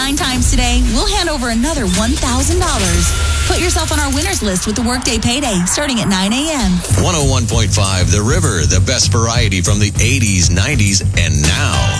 9 times today, we'll hand over another $1,000. Put yourself on our winners list with the Workday Payday starting at 9 a.m. 101.5 The River, the best variety from the 80s, 90s, and now.